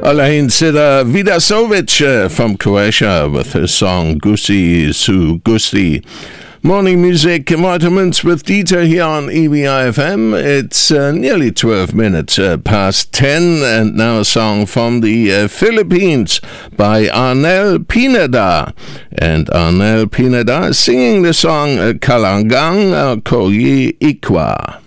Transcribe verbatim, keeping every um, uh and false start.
Alain Sida Vidasovic uh, from Croatia with his song Gusi Su Gusti. Morning music vitamins with Dieter here on E B I F M. It's uh, nearly twelve minutes uh, past ten, and now a song from the uh, Philippines by Arnel Pineda. And Arnel Pineda is singing the song uh, Kalangang uh, Koyi Ikwa.